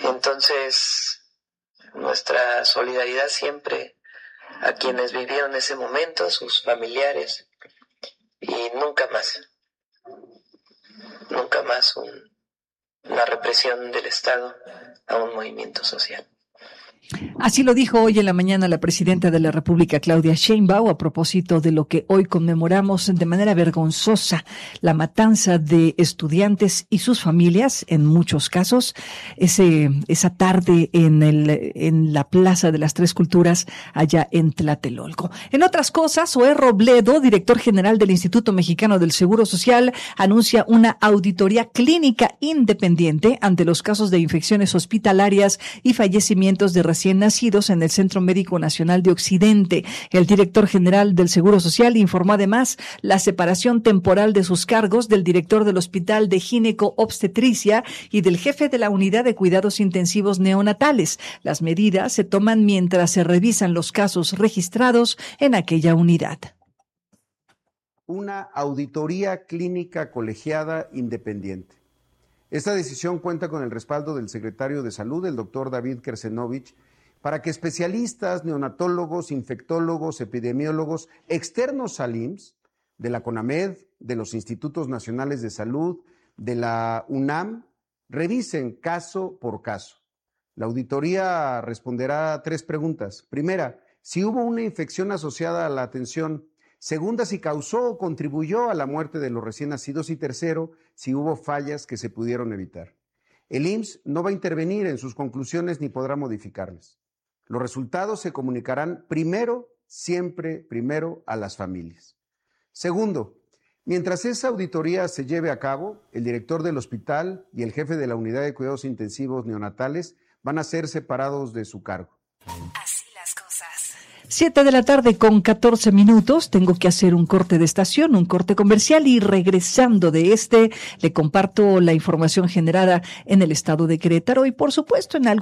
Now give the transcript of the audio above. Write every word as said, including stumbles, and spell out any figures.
Entonces, nuestra solidaridad siempre a quienes vivieron ese momento, sus familiares, y nunca más, nunca más un, una represión del Estado a un movimiento social. Así lo dijo hoy en la mañana la presidenta de la República, Claudia Sheinbaum, a propósito de lo que hoy conmemoramos de manera vergonzosa, la matanza de estudiantes y sus familias, en muchos casos, ese, esa tarde en el, en la Plaza de las Tres Culturas, allá en Tlatelolco. En otras cosas, Zoé Robledo, director general del Instituto Mexicano del Seguro Social, anuncia una auditoría clínica independiente ante los casos de infecciones hospitalarias y fallecimientos de recién nacidos en el Centro Médico Nacional de Occidente. El director general del Seguro Social informó además la separación temporal de sus cargos del director del Hospital de Gineco-Obstetricia y del jefe de la Unidad de Cuidados Intensivos Neonatales. Las medidas se toman mientras se revisan los casos registrados en aquella unidad. Una auditoría clínica colegiada independiente. Esta decisión cuenta con el respaldo del secretario de Salud, el doctor David Kersenovich, para que especialistas, neonatólogos, infectólogos, epidemiólogos externos al I M S S, de la CONAMED, de los Institutos Nacionales de Salud, de la UNAM, revisen caso por caso. La auditoría responderá a tres preguntas. Primera, si hubo una infección asociada a la atención. Segunda, si causó o contribuyó a la muerte de los recién nacidos. Y tercero, si hubo fallas que se pudieron evitar. El I M S S no va a intervenir en sus conclusiones ni podrá modificarlas. Los resultados se comunicarán primero, siempre primero, a las familias. Segundo, mientras esa auditoría se lleve a cabo, el director del hospital y el jefe de la Unidad de Cuidados Intensivos Neonatales van a ser separados de su cargo. Así las cosas. Siete de la tarde con catorce minutos. Tengo que hacer un corte de estación, un corte comercial, y regresando de este, le comparto la información generada en el estado de Querétaro y, por supuesto, en algo